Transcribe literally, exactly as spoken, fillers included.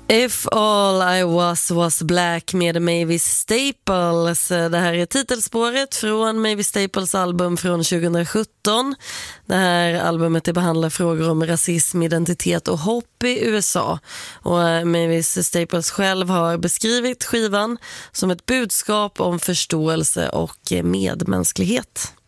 If all I was was black med Mavis Staples. Det här är titelspåret från Mavis Staples album från tjugohundrasjutton. Det här albumet behandlar frågor om rasism, identitet och hopp i U S A. Och Mavis Staples själv har beskrivit skivan som ett budskap om förståelse och medmänsklighet.